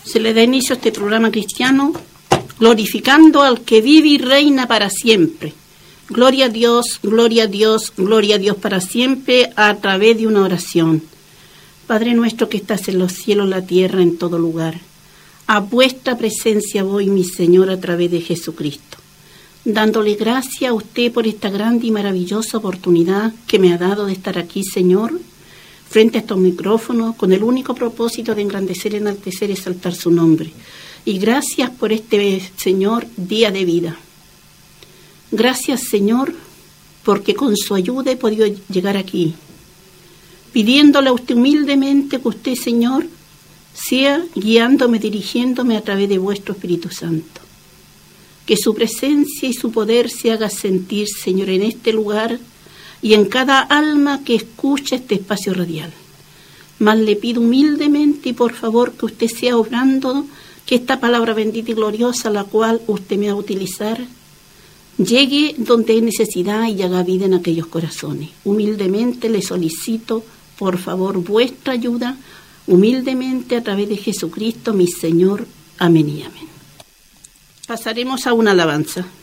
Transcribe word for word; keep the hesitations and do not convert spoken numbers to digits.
se le da inicio a este programa cristiano glorificando al que vive y reina para siempre. Gloria a Dios, gloria a Dios, gloria a Dios para siempre a través de una oración. Padre nuestro que estás en los cielos, la tierra, en todo lugar, a vuestra presencia voy, mi Señor, a través de Jesucristo, dándole gracias a usted por esta grande y maravillosa oportunidad que me ha dado de estar aquí, Señor, frente a estos micrófonos, con el único propósito de engrandecer, enaltecer y exaltar su nombre. Y gracias por este, Señor, día de vida. Gracias, Señor, porque con su ayuda he podido llegar aquí, pidiéndole a usted humildemente que usted, Señor, sea guiándome, dirigiéndome a través de vuestro Espíritu Santo. Que su presencia y su poder se haga sentir, Señor, en este lugar y en cada alma que escucha este espacio radial. Mas le pido humildemente y por favor que usted sea obrando, que esta palabra bendita y gloriosa, la cual usted me va a utilizar, llegue donde hay necesidad y haga vida en aquellos corazones. Humildemente le solicito, por favor, vuestra ayuda, humildemente a través de Jesucristo, mi Señor. Amén y amén. Pasaremos a una alabanza.